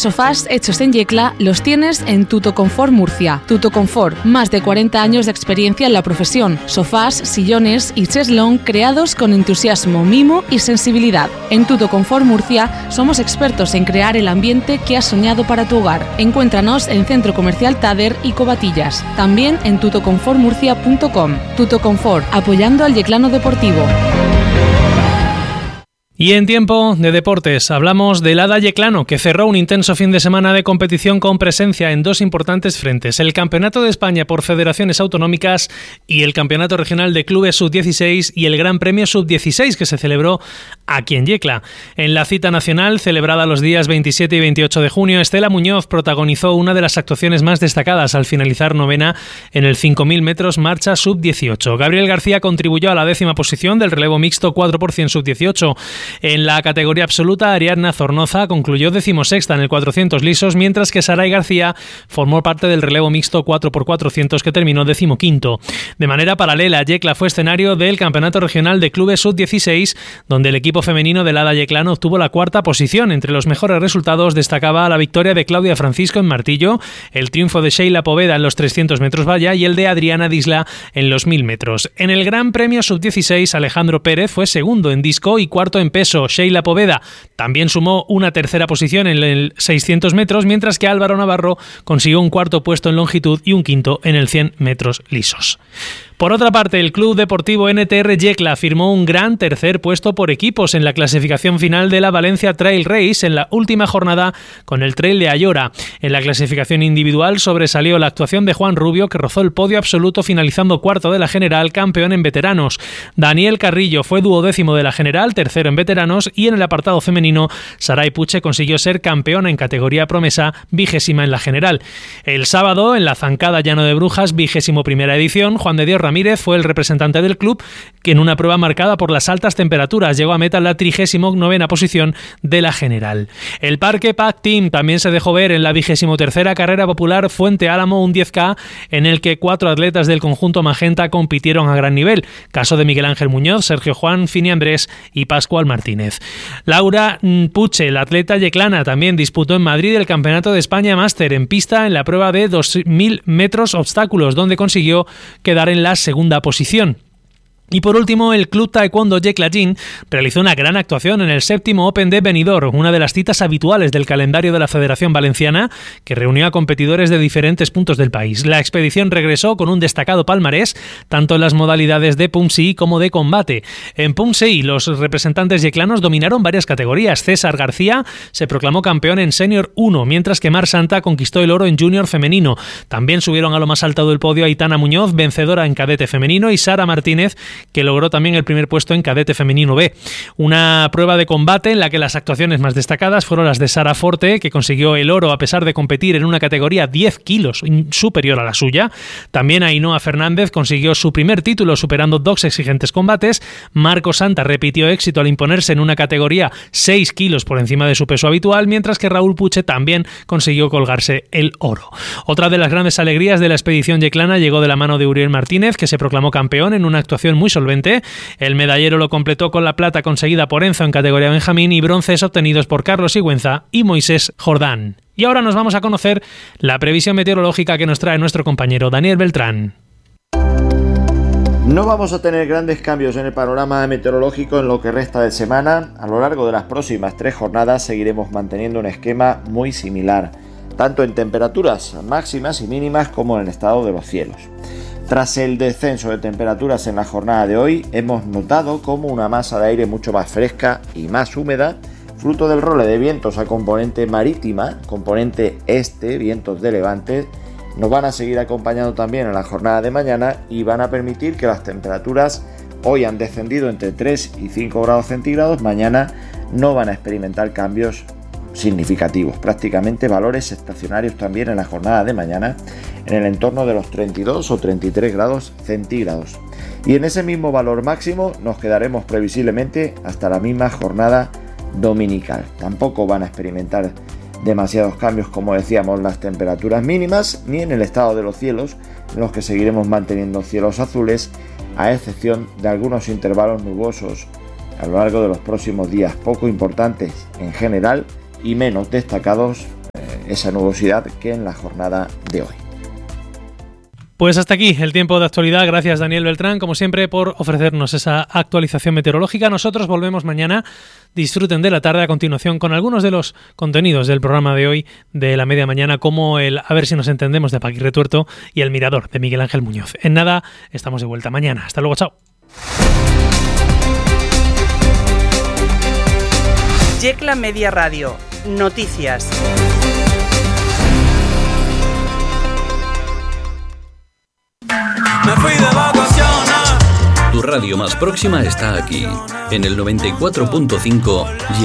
Sofás hechos en Yecla los tienes en Tutoconfort Murcia. Tutoconfort, más de 40 años de experiencia en la profesión. Sofás, sillones y cheslón creados con entusiasmo, mimo y sensibilidad. En Tutoconfort Murcia somos expertos en crear el ambiente que has soñado para tu hogar. Encuéntranos en Centro Comercial Tader y Covatillas. También en tutoconfortmurcia.com. Tutoconfort, apoyando al yeclano deportivo. Y en tiempo de deportes hablamos del Ada Yeclano, que cerró un intenso fin de semana de competición con presencia en dos importantes frentes: el Campeonato de España por Federaciones Autonómicas y el Campeonato Regional de Clubes Sub-16 y el Gran Premio Sub-16 que se celebró aquí en Yecla. En la cita nacional, celebrada los días 27 y 28 de junio, Estela Muñoz protagonizó una de las actuaciones más destacadas al finalizar novena en el 5.000 metros marcha Sub-18. Gabriel García contribuyó a la 10ª posición del relevo mixto 4% Sub-18. En la categoría absoluta, Ariadna Zornoza concluyó 16ª en el 400 lisos, mientras que Saray García formó parte del relevo mixto 4x400 que terminó 15º. De manera paralela, Yecla fue escenario del Campeonato Regional de Clubes Sub-16, donde el equipo femenino del Ada Yeclano obtuvo la 4ª posición. Entre los mejores resultados destacaba la victoria de Claudia Francisco en martillo, el triunfo de Sheila Poveda en los 300 metros valla y el de Adriana Disla en los 1000 metros. En el Gran Premio Sub-16, Alejandro Pérez fue segundo en disco y cuarto en peso. Sheila Poveda también sumó una 3ª posición en el 600 metros, mientras que Álvaro Navarro consiguió un 4º puesto en longitud y un 5º en el 100 metros lisos. Por otra parte, el Club Deportivo NTR Yecla firmó un gran 3er puesto por equipos en la clasificación final de la Valencia Trail Race en la última jornada con el Trail de Ayora. En la clasificación individual sobresalió la actuación de Juan Rubio, que rozó el podio absoluto finalizando 4º de la general, campeón en veteranos. Daniel Carrillo fue 12º de la general, 3º en veteranos, y en el apartado femenino, Saray Puche consiguió ser campeona en categoría promesa, 20ª en la general. El sábado, en la zancada Llano de Brujas, 21ª edición, Juan de Dios Ramírez fue el representante del club, que en una prueba marcada por las altas temperaturas llegó a meta en la 39ª posición de la general. El Parque Pack Team también se dejó ver en la 23ª carrera popular Fuente Álamo, un 10K, en el que 4 atletas del conjunto magenta compitieron a gran nivel. Caso de Miguel Ángel Muñoz, Sergio Juan, Fini Andrés y Pascual Martínez. Laura Puche, la atleta yeclana, también disputó en Madrid el Campeonato de España Máster en pista en la prueba de 2.000 metros obstáculos, donde consiguió quedar en la 2ª posición. Y por último, el Club Taekwondo Yecla Jin realizó una gran actuación en el 7º Open de Benidorm, una de las citas habituales del calendario de la Federación Valenciana, que reunió a competidores de diferentes puntos del país. La expedición regresó con un destacado palmarés, tanto en las modalidades de Pumsi como de combate. En Pumsi, los representantes yeclanos dominaron varias categorías. César García se proclamó campeón en Senior 1, mientras que Mar Santa conquistó el oro en Junior femenino. También subieron a lo más alto del podio Aitana Muñoz, vencedora en cadete femenino, y Sara Martínez, que logró también el primer puesto en cadete femenino B. Una prueba de combate en la que las actuaciones más destacadas fueron las de Sara Forte, que consiguió el oro a pesar de competir en una categoría 10 kilos superior a la suya. También Ainhoa Fernández consiguió su primer título superando 2 exigentes combates. Marco Santa repitió éxito al imponerse en una categoría 6 kilos por encima de su peso habitual, mientras que Raúl Puche también consiguió colgarse el oro. Otra de las grandes alegrías de la expedición yeclana llegó de la mano de Uriel Martínez, que se proclamó campeón en una actuación muy solvente. El medallero lo completó con la plata conseguida por Enzo en categoría Benjamín y bronces obtenidos por Carlos Sigüenza y Moisés Jordán. Y ahora nos vamos a conocer la previsión meteorológica que nos trae nuestro compañero Daniel Beltrán. No vamos a tener grandes cambios en el panorama meteorológico en lo que resta de semana. A lo largo de las próximas 3 jornadas seguiremos manteniendo un esquema muy similar, tanto en temperaturas máximas y mínimas como en el estado de los cielos. Tras el descenso de temperaturas en la jornada de hoy, hemos notado como una masa de aire mucho más fresca y más húmeda, fruto del role de vientos a componente marítima, componente este, vientos de levante, nos van a seguir acompañando también en la jornada de mañana y van a permitir que las temperaturas hoy han descendido entre 3 y 5 grados centígrados, mañana no van a experimentar cambios significativos, prácticamente valores estacionarios también en la jornada de mañana en el entorno de los 32 o 33 grados centígrados. Y en ese mismo valor máximo nos quedaremos previsiblemente hasta la misma jornada dominical. Tampoco van a experimentar demasiados cambios, como decíamos, las temperaturas mínimas ni en el estado de los cielos, en los que seguiremos manteniendo cielos azules, a excepción de algunos intervalos nubosos a lo largo de los próximos días, poco importantes en general y menos destacados esa nubosidad que en la jornada de hoy. Pues hasta aquí el tiempo de actualidad. Gracias, Daniel Beltrán, como siempre, por ofrecernos esa actualización meteorológica. Nosotros volvemos mañana. Disfruten de la tarde a continuación con algunos de los contenidos del programa de hoy de la media mañana, como el A ver si nos entendemos de Paquirre Tuerto y El Mirador de Miguel Ángel Muñoz. En nada, estamos de vuelta mañana. Hasta luego, chao. Yecla Media Radio. Noticias. Me fui de vacaciones. Tu radio más próxima está aquí, en el 94.5.